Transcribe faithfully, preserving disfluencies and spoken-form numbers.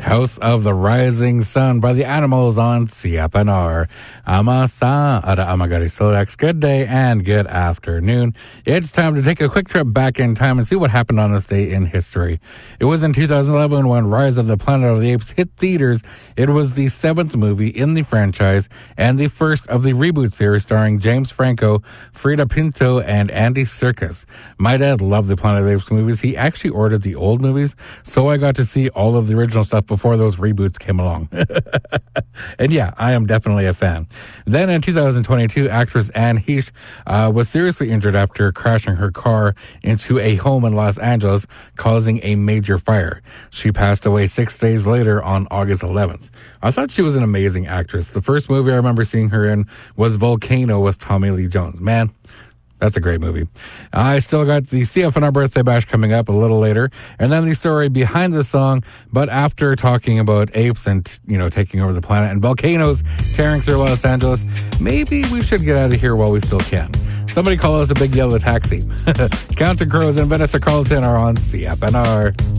House of the Rising Sun by the Animals on C F N R. Amasa ara amagari Solex. Good day and good afternoon. It's time to take a quick trip back in time and see what happened on this day in history. It was in two thousand eleven when Rise of the Planet of the Apes hit theaters. It was the seventh movie in the franchise and the first of the reboot series starring James Franco, Frida Pinto, and Andy Serkis. My dad loved the Planet of the Apes movies. He actually ordered the old movies, so I got to see all of the original stuff before those reboots came along. And yeah, I am definitely a fan. Then in two thousand twenty-two, actress Anne Heche uh, was seriously injured after crashing her car into a home in Los Angeles, causing a major fire. She passed away six days later on August eleventh. I thought she was an amazing actress. The first movie I remember seeing her in was Volcano with Tommy Lee Jones. Man, that's a great movie. I still got the C F N R Birthday Bash coming up a little later, and then the story behind the song. But after talking about apes and, you know, taking over the planet and volcanoes tearing through Los Angeles, maybe we should get out of here while we still can. Somebody call us a big yellow taxi. Counting Crows and Vanessa Carlton are on C F N R.